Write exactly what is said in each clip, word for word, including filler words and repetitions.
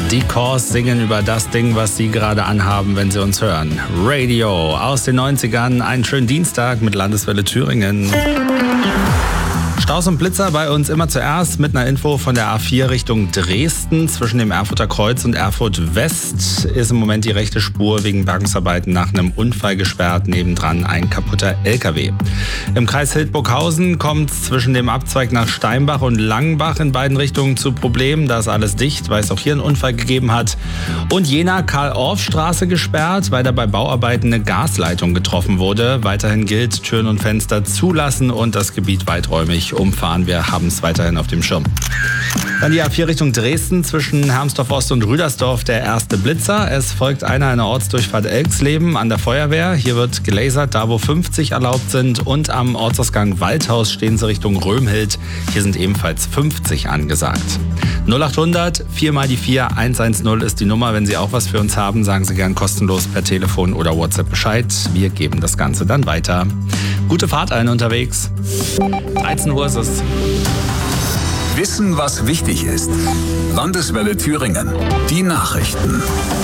Die Corrs singen über das Ding, was sie gerade anhaben, wenn sie uns hören. Radio aus den neunzigern. Einen schönen Dienstag mit Landeswelle Thüringen. Staus und Blitzer bei uns immer zuerst mit einer Info von der A vier Richtung Dresden. Zwischen dem Erfurter Kreuz und Erfurt West ist im Moment die rechte Spur wegen Bergungsarbeiten nach einem Unfall gesperrt. Nebendran ein kaputter L K W. Im Kreis Hildburghausen kommt es zwischen dem Abzweig nach Steinbach und Langenbach in beiden Richtungen zu Problemen. Da ist alles dicht, weil es auch hier einen Unfall gegeben hat. Und Jena Karl-Orff-Straße gesperrt, weil da bei Bauarbeiten eine Gasleitung getroffen wurde. Weiterhin gilt, Türen und Fenster zulassen und das Gebiet weiträumig umfahren. Wir haben es weiterhin auf dem Schirm. Dann die A vier Richtung Dresden zwischen Hermsdorf Ost und Rüdersdorf der erste Blitzer. Es folgt einer in der Ortsdurchfahrt Elksleben an der Feuerwehr. Hier wird gelasert, da wo fünfzig erlaubt sind. Und am Ortsausgang Waldhaus stehen sie Richtung Römhild. Hier sind ebenfalls fünfzig angesagt. null achthundert vier mal die vier hundertzehn ist die Nummer. Wenn Sie auch was für uns haben, sagen Sie gern kostenlos per Telefon oder WhatsApp Bescheid. Wir geben das Ganze dann weiter. Gute Fahrt allen unterwegs. dreizehn Uhr ist es. Wissen, was wichtig ist. Landeswelle Thüringen. Die Nachrichten.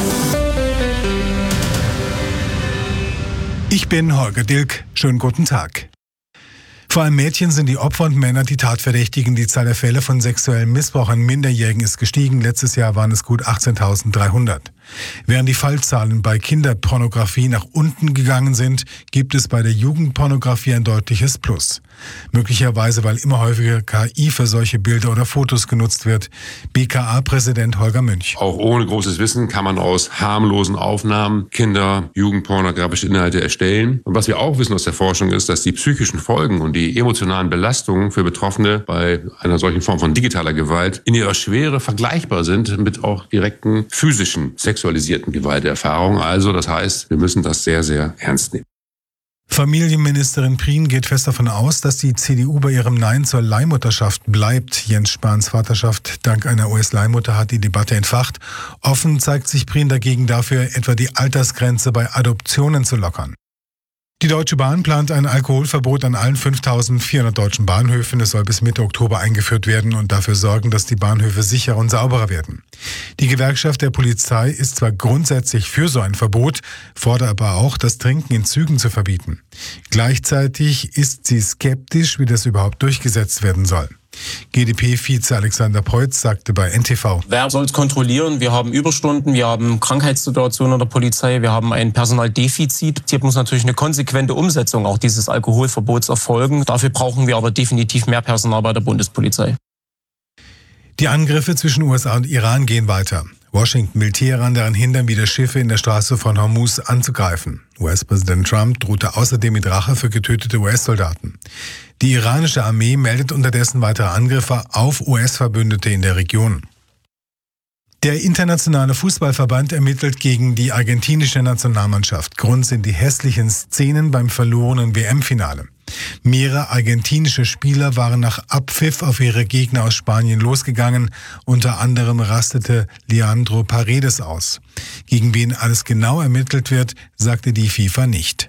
Ich bin Holger Dilk. Schönen guten Tag. Vor allem Mädchen sind die Opfer und Männer die Tatverdächtigen. Die Zahl der Fälle von sexuellem Missbrauch an Minderjährigen ist gestiegen. Letztes Jahr waren es gut achtzehntausenddreihundert. Während die Fallzahlen bei Kinderpornografie nach unten gegangen sind, gibt es bei der Jugendpornografie ein deutliches Plus. Möglicherweise, weil immer häufiger K I für solche Bilder oder Fotos genutzt wird. B K A-Präsident Holger Münch. Auch ohne großes Wissen kann man aus harmlosen Aufnahmen Kinder-, jugendpornografische Inhalte erstellen. Und was wir auch wissen aus der Forschung ist, dass die psychischen Folgen und die emotionalen Belastungen für Betroffene bei einer solchen Form von digitaler Gewalt in ihrer Schwere vergleichbar sind mit auch direkten physischen, sexualisierten Gewalterfahrungen. Also das heißt, wir müssen das sehr, sehr ernst nehmen. Familienministerin Prien geht fest davon aus, dass die C D U bei ihrem Nein zur Leihmutterschaft bleibt. Jens Spahns Vaterschaft dank einer U S-Leihmutter hat die Debatte entfacht. Offen zeigt sich Prien dagegen dafür, etwa die Altersgrenze bei Adoptionen zu lockern. Die Deutsche Bahn plant ein Alkoholverbot an allen fünftausendvierhundert deutschen Bahnhöfen. Es soll bis Mitte Oktober eingeführt werden und dafür sorgen, dass die Bahnhöfe sicherer und sauberer werden. Die Gewerkschaft der Polizei ist zwar grundsätzlich für so ein Verbot, fordert aber auch, das Trinken in Zügen zu verbieten. Gleichzeitig ist sie skeptisch, wie das überhaupt durchgesetzt werden soll. G D P-Vize Alexander Preutz sagte bei N T V: Wer soll es kontrollieren? Wir haben Überstunden, wir haben Krankheitssituationen in der Polizei, wir haben ein Personaldefizit. Hier muss natürlich eine konsequente Umsetzung auch dieses Alkoholverbots erfolgen. Dafür brauchen wir aber definitiv mehr Personal bei der Bundespolizei. Die Angriffe zwischen U S A und Iran gehen weiter. Washington will Teheran daran hindern, wieder Schiffe in der Straße von Hormuz anzugreifen. U S-Präsident Trump drohte außerdem mit Rache für getötete U S-Soldaten. Die iranische Armee meldet unterdessen weitere Angriffe auf U S-Verbündete in der Region. Der internationale Fußballverband ermittelt gegen die argentinische Nationalmannschaft. Grund sind die hässlichen Szenen beim verlorenen W M-Finale. Mehrere argentinische Spieler waren nach Abpfiff auf ihre Gegner aus Spanien losgegangen. Unter anderem rastete Leandro Paredes aus. Gegen wen alles genau ermittelt wird, sagte die FIFA nicht.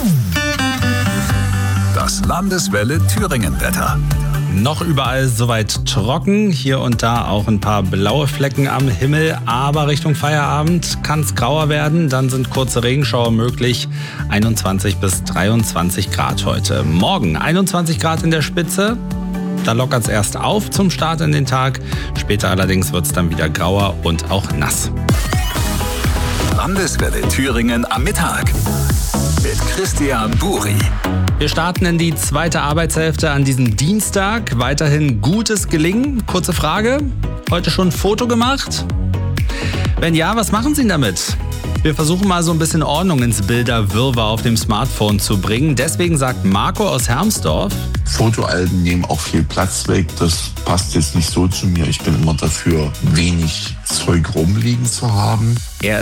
Das Landeswelle Thüringen-Wetter. Noch überall soweit trocken, hier und da auch ein paar blaue Flecken am Himmel, aber Richtung Feierabend kann es grauer werden, dann sind kurze Regenschauer möglich, einundzwanzig bis dreiundzwanzig Grad heute. Morgen einundzwanzig Grad in der Spitze, da lockert es erst auf zum Start in den Tag, später allerdings wird es dann wieder grauer und auch nass. Landeswelle Thüringen am Mittag mit Christian Buri. Wir starten in die zweite Arbeitshälfte an diesem Dienstag. Weiterhin gutes Gelingen. Kurze Frage, heute schon ein Foto gemacht? Wenn ja, was machen Sie damit? Wir versuchen mal so ein bisschen Ordnung ins Bilderwirrwarr auf dem Smartphone zu bringen. Deswegen sagt Marco aus Hermsdorf: Fotoalben nehmen auch viel Platz weg. Das passt jetzt nicht so zu mir. Ich bin immer dafür, wenig Zeug rumliegen zu haben. Er